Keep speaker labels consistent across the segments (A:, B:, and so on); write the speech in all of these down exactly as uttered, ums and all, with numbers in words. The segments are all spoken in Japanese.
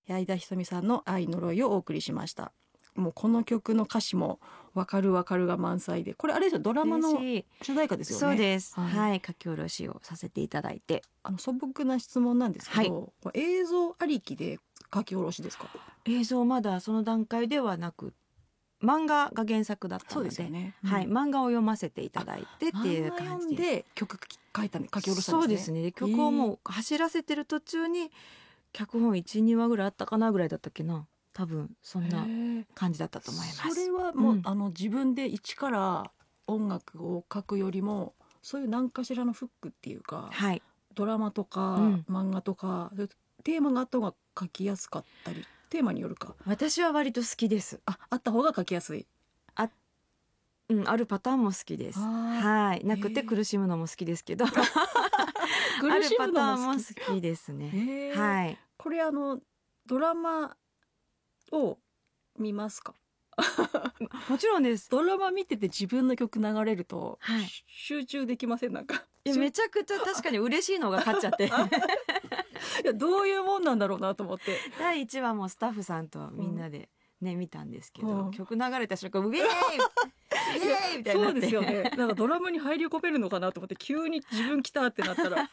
A: 相田ひとみさんの愛呪いをお送りしました。もうこの曲の歌詞もわかるわかるが満載で、これあれですよ、ドラマの
B: 嬉しい。
A: 主題歌ですよね。
B: そうです。
A: はい、
B: はい、書き下ろしをさせていただいて。
A: あの素朴な質問なんですけど、これ映像ありきで書き下ろしですか？
B: 映像まだその段階ではなく、漫画が原作だった
A: そう
B: ので、
A: ですよね、うん、
B: はい、漫画を読ませていただいてっていう感じで。
A: で曲書いたんで書き下ろしたんですね。
B: そうですね。曲をもう走らせてる途中に脚本いち、にわぐらいあったかなぐらいだったっけな。多分そんな感じだったと思います。
A: それはもう、
B: うん、
A: あの自分で一から音楽を書くよりも、そういう何かしらのフックっていうか、
B: はい、
A: ドラマとか、
B: うん、
A: 漫画とかテーマがあった方が書きやすかったり、テーマによるか。
B: 私は割と好きです。
A: あ、あった方が書きやすい。
B: あ、うん、あるパターンも好きです。はい、なくて苦しむのも好きですけど、あるパターンも好きですね。はい。
A: これあのドラマを見ますか？
B: もちろんです。
A: ドラマ見てて自分の曲流れると、
B: はい、
A: 集中できません？なんか
B: いやめちゃくちゃ確かに嬉しいのが勝っちゃってい
A: やどういうもんなんだろうなと思って、
B: だいいちわもスタッフさんとみんなでね、うん、見たんですけど、
A: うん、曲
B: 流れた瞬間ウェーイイエーイみたいになって。
A: そうですよね。なんかドラマに入り込めるのかなと思って、急に自分来たってなったら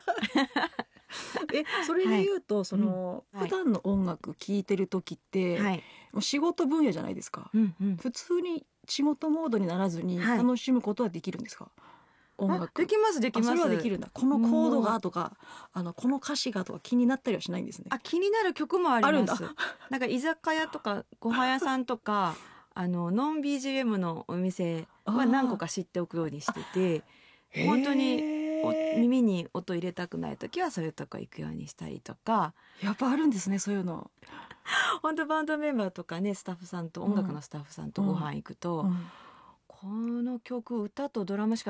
A: え、それで言うと、はい、その、うん、普段の音楽聴いてる時って、はい、もう仕事分野じゃないですか、うんうん、普通に仕事モードにならずに楽しむことはできるんですか？はい、音楽。
B: できますできます。
A: それはできるんだ。このコードがとか、あのこの歌詞がとか気になったりはしないんですね。
B: あ、気になる曲もあります。あるんだ。なんか居酒屋とかご飯屋さんとかあのノン ビージーエム のお店は何個か知っておくようにしてて、本当に耳に音入れたくない時はそういうとこ行くようにしたりとか。
A: やっぱあるんですね、そういうの。
B: 本当バンドメンバーとかね、スタッフさんと、音楽のスタッフさんとご飯行くと、うんうん、この曲歌とドラムしか